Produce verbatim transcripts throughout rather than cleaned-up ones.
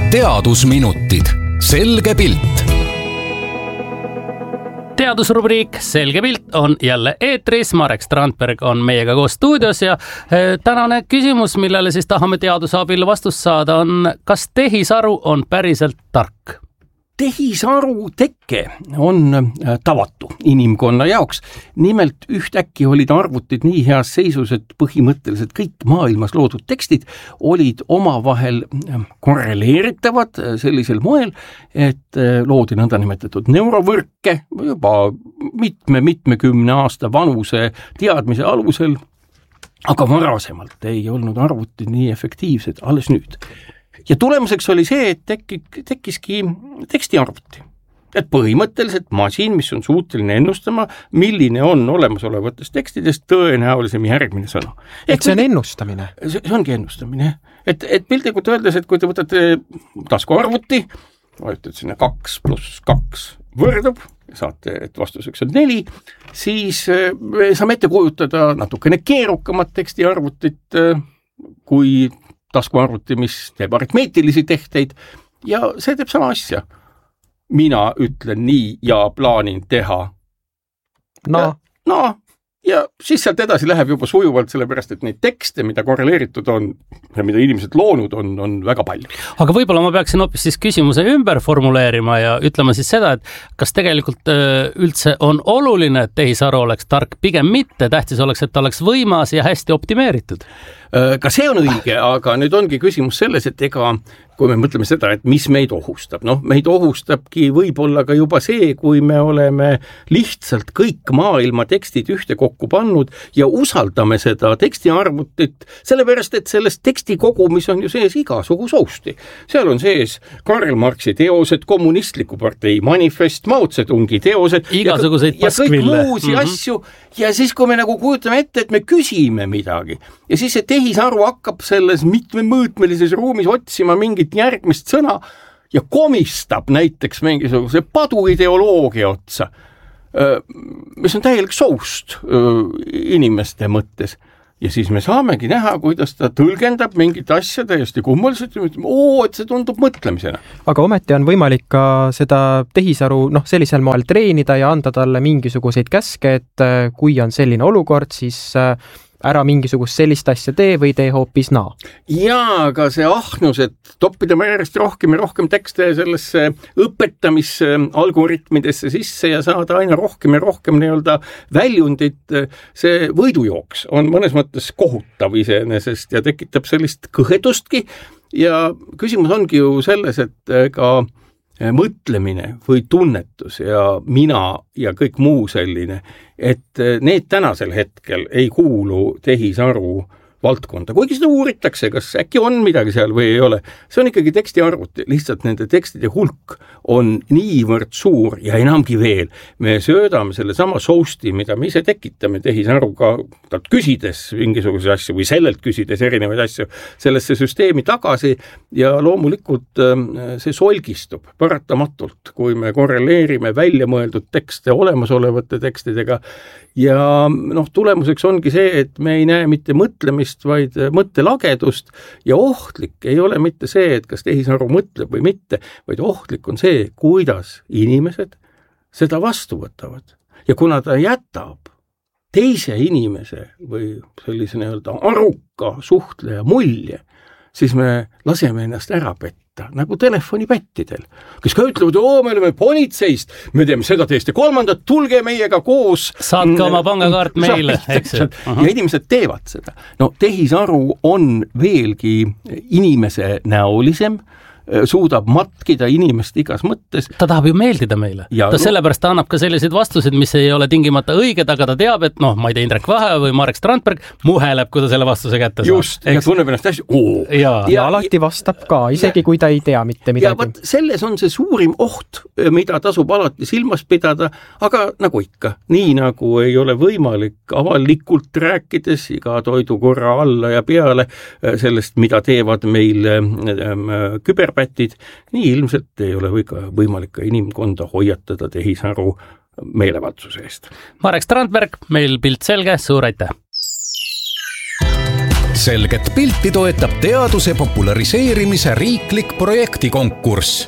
teadusminutid, selge pilt. Teadusrubriik Selge pilt on jälle eetris. Marek Strandberg on meiega koos stuudios ja tänane küsimus, millele siis tahame teaduse abil vastust saada, on, kas tehisaru on päriselt tark? Tehisaru tekke on tavatu inimkonna jaoks. Nimelt ühtäkki olid arvutid nii heas seisus, et põhimõtteliselt kõik maailmas loodud tekstid olid omavahel korreleeritavad sellisel moel, et loodi nõndanimetatud neurovõrke juba mitme-mitmekümne aasta vanuse teadmise alusel, aga varasemalt ei olnud arvutid nii efektiivsed, alles nüüd. Ja tulemuseks oli see, et tekki, tekkiski tekstiarvuti. Et põhimõtteliselt masin, mis on suuteline ennustama, milline on olemasolevatest tekstidest tõenäolisem järgmine sõna. Et see on ennustamine? See, see ongi ennustamine. Et, et piltlikult öeldes, et kui te võtate taskuarvuti, vajutad sinna kaks pluss kaks võrdub, saate, et vastuseks on neli, siis saame ette kujutada natukene keerukamat tekstiarvutit kui taskuarvuti, mis teeb aritmeetilisi tehteid ja see teeb sama asja. Mina ütlen nii ja plaanin teha. No. Ja, no, ja siis sealt edasi läheb juba sujuvalt, sellepärast, et neid tekste, mida korreleeritud on ja mida inimesed loonud on, on väga palju. Aga võib-olla ma peaksin hoopis siis küsimuse ümber formuleerima ja ütlema siis seda, et kas tegelikult üldse on oluline, et tehisaru oleks tark, pigem mitte, tähtis oleks, et ta oleks võimas ja hästi optimeeritud. Ka see on õige, aga nüüd ongi küsimus selles, et ega kui me mõtleme seda, et mis meid ohustab, noh, meid ohustabki võib-olla ka juba see, kui me oleme lihtsalt kõik maailma tekstid ühte kokku pannud ja usaldame seda tekstiarvutit, sellepärast, et sellest teksti kogumis on ju sees igasugu sousti. Seal on sees Karl Marxi teosed, kommunistliku partei manifest, Mao Zedongi teosed igasuguseid ja, ja kõik paskville. muusi Mm-hmm. asju ja siis, kui me nagu kujutame ette, et me küsime midagi ja siis see tehisaru hakkab selles mitmemõõtmelises ruumis otsima mingit järgmist sõna ja komistab näiteks mingisuguse paduideoloogia otsa, mis on täielik soust inimeste mõttes. Ja siis me saamegi näha, kuidas ta tõlgendab mingit asja täiesti kummaliselt ja ütleme, oo, et see tundub mõtlemisena. Aga ometi on võimalik ka seda tehisaru noh, sellisel moel treenida ja anda talle mingisuguseid käske, et kui on selline olukord, siis ära mingisugust sellist asja tee või tee hoopis naa. Jaa, aga see ahnus, et toppida me järjest rohkem ja rohkem tekste sellesse õpetamisalgoritmidesse sisse ja saada aina rohkem ja rohkem nii-öelda väljundit, see võidujooks on mõnes mõttes kohutav iseenesest ja tekitab sellist kõhedustki ja küsimus ongi ju selles, et ka mõtlemine või tunnetus ja mina ja kõik muu selline, et need tänasel hetkel ei kuulu tehisaru valdkonda, kuigi seda uuritakse, kas äkki on midagi seal või ei ole. See on ikkagi tekstiarvuti, lihtsalt nende tekstide hulk on niivõrd suur ja enamgi veel. Me söödame selle sama sousti, mida me ise tekitame tehisaruga, talt küsides mingisuguse asju või sellelt küsides erinevaid asju sellesse süsteemi tagasi ja loomulikult see solgistub paratamatult, kui me korreleerime välja mõeldud tekste olemasolevate tekstidega ja noh, tulemuseks ongi see, et me ei näe mitte mõtlemist, vaid mõttelagedust ja ohtlik ei ole mitte see, et kas tehisaru mõtleb või mitte, vaid ohtlik on see, kuidas inimesed seda vastu võtavad. Ja kuna ta jätab teise inimese või sellise nii-öelda aruka suhtleja mulje, siis me laseme ennast ära petta, nagu telefonipättidel, kes ka ütlevad, oo, me oleme politseist, me teeme seda teiste kolmandat, tulge meiega koos. Saatke oma pangakaart meile, eks ju. Ja inimesed teevad seda. No tehisaru on veelgi inimese näolisem, suudab matkida inimest igas mõttes. Ta tahab ju meeldida meile. Ja, ta no, sellepärast ta annab ka selliseid vastused, mis ei ole tingimata õiged, aga ta teab, et noh, ma ei tea, Indrek Vahe või Marek Strandberg muheleb, kui ta selle vastuse kätte saab. Just, ja tunneb ennast hästi, oo. Ja, ja, ja alati vastab ka, isegi ja, kui ta ei tea mitte midagi. Ja võt, selles on see suurim oht, mida tasub alati silmas pidada, aga nagu ikka, nii nagu ei ole võimalik avalikult rääkides iga toidukorra alla ja peale sellest, mida teevad meil küberpätid, nii ilmselt ei ole võimalik ka inimkonda hoiatada tehisaru meelevaldsuse eest. Marek Strandberg, meil pilt selge, suur aitäh! selget pilti toetab teaduse populariseerimise riiklik projektikonkurss.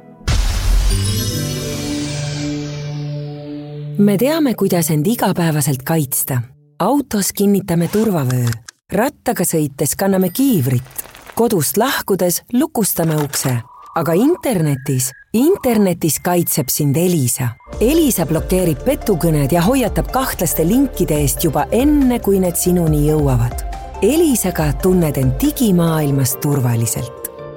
Me teame, kuidas end igapäevaselt kaitsta. Autos kinnitame turvavöö. Rattaga sõites kanname kiivrit. Kodust lahkudes lukustame ukse. Aga internetis, internetis kaitseb sind Elisa. Elisa blokeerib petukõned ja hoiatab kahtlaste linkide eest juba enne, kui need sinuni jõuavad. Elisaga tunned end digimaailmas turvaliselt.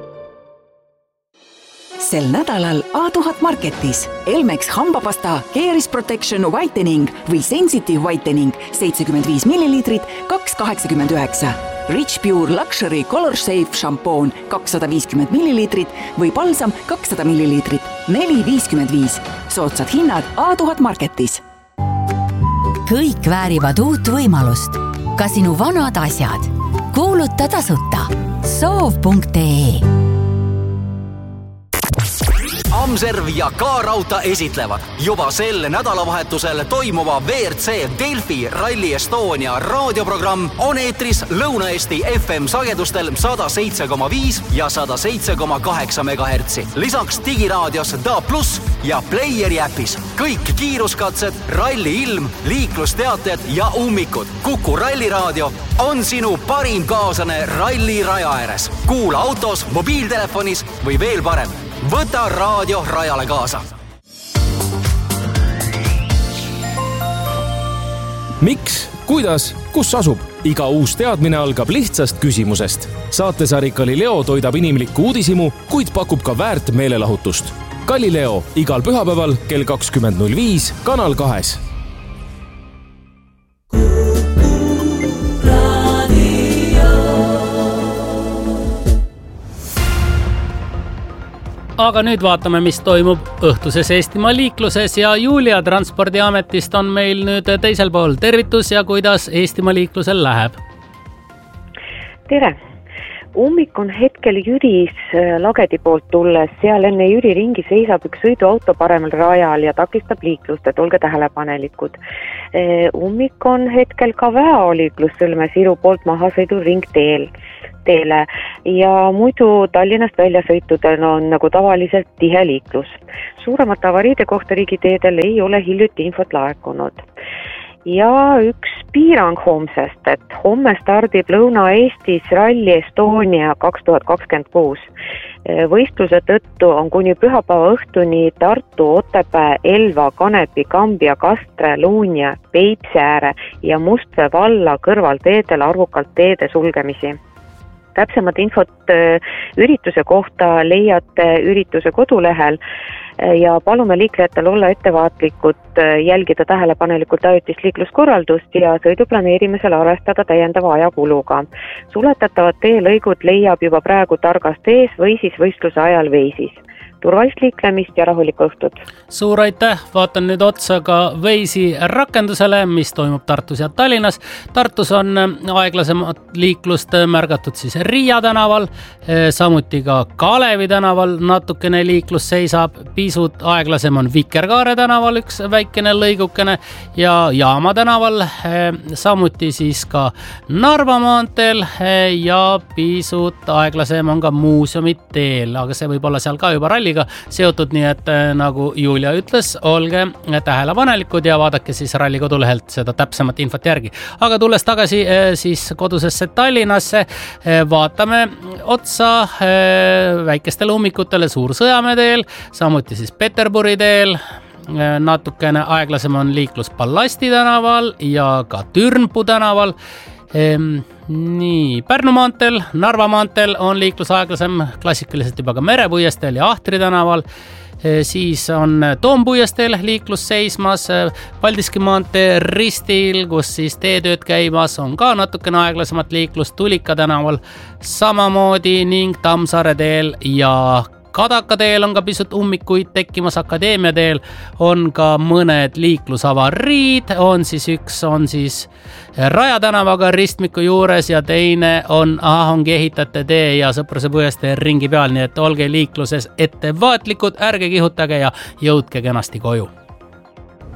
Sel nädalal A tuhat Marketis Elmex hambapasta Caris Protection Whitening või Sensitive Whitening seitsekümmend viis milliliitrit kaks kaheksakümmend üheksa. Rich Pure Luxury Color Safe šampoon kakssada viiskümmend milliliitrit või balsam kakssada milliliitrit neli viiskümmend viis. Soodsad hinnad A tuhat Marketis. Kõik väärivad uut võimalust. Ka sinu vanad asjad. Kuuluta tasuta. soov punkt ee. Amserv ja K-Rauta esitlevad juba sel nädalavahetusel toimuva V R C Delfi Rally Estonia raadioprogramm on eetris Lõuna-Eesti F M sagedustel sada seitse koma viis ja sada seitse koma kaheksa megahertsi. Lisaks digiraadios D A plus ja Playeri äpis. Kõik kiiruskatsed, ralli ilm, liiklusteated ja ummikud. Kuku ralliraadio on sinu parim kaaslane ralli raja ääres. Kuula autos, mobiiltelefonis või veel parem. Võta raadio rajale kaasa. Miks, kuidas, kus asub? Iga uus teadmine algab lihtsast küsimusest. Saatesari Galileo toidab inimlikku uudisimu, kuid pakub ka väärt meelelahutust. Galileo igal pühapäeval kell kakskümmend null viis Kanal kahes. Aga nüüd vaatame, mis toimub õhtuses Eestimaa liikluses ja Julia Transpordiametist on meil nüüd teisel pool. Tervitus ja kuidas Eestimaa liiklusel läheb? Tere! Ummik on hetkel Jüris Lagedi poolt tulles. Seal enne Jüri ringi seisab üks sõiduauto paremal rajal ja takistab liiklust, et olge tähelepanelikud. Ummik on hetkel ka Väeoliiklus Sõlme Siru poolt maha sõidu ringteel. teele ja muidu Tallinnast väljasõitudel on nagu tavaliselt tihe liiklus. Suuremate avariide kohta riigiteedel ei ole hiljuti infot laekunud. Ja üks piirang homsest, et homme stardib Lõuna-Eestis Rally Estonia kaks tuhat kakskümmend kuus. Võistluse tõttu on kuni pühapäeva õhtuni Tartu, Otepää, Elva, Kanepi, Kambja, Kastre, Luunja, Peipsiääre ja Mustvee valla kõrvalteedel arvukalt teede sulgemisi. Täpsemat infot ürituse kohta leiate ürituse kodulehel ja palume liiklejatel olla ettevaatlikud, jälgida tähelepanelikult ajutist liikluskorraldust ja sõidu planeerimisel arvestada täiendava ajakuluga. Suletatavad teelõigud leiab juba praegu Targast ees või siis võistluse ajal Veisis. Turvalist liiklemist ja rahulikku õhtut. Suur aitäh, vaatan nüüd otsa ka Veisi rakendusele, mis toimub Tartus ja Tallinnas. Tartus on aeglasemat liiklust märgatud siis Riia tänaval, samuti ka Kalevi tänaval natukene liiklus seisab, pisut aeglasem on Vikerkaare tänaval üks väikene lõigukene ja Jaama tänaval, samuti siis ka Narva maanteel ja pisut aeglasem on ka Muuseumi teel, aga see võib olla seal ka juba ralli seotud, nii et nagu Julia ütles, olge tähelepanelikud ja vaadake siis ralli kodulehelt seda täpsemat infot järgi. Aga tulles tagasi siis kodusesse Tallinnasse, vaatame otsa väikestele ummikutele Suur Sõjamäe teel, samuti siis Peterburi teel, natukene aeglasem on liiklus Ballasti tänaval ja ka Türnpu tänaval. Nii, Pärnu maanteel, Narva maanteel on liiklus aeglasem, klassikaliselt juba ka Merepuiesteel ja Ahtri tänaval. Siis on Toompuiesteel liiklus seismas, Paldiski maantee ristil, kus siis teetööd käimas on ka natukene aeglasemat liiklust Tulika tänaval samamoodi ning Tammsaare teel ja Kadaka teel on ka pisut ummikuid tekkimas, Akadeemia teel on ka mõned liiklusavariid, on siis üks on siis Raja tänavaga ristmiku juures ja teine on Ahongi ehitajate tee ja Sõpruse puiestee ringi peal, nii et olge liikluses ettevaatlikud, ärge kihutage ja jõudke kenasti koju.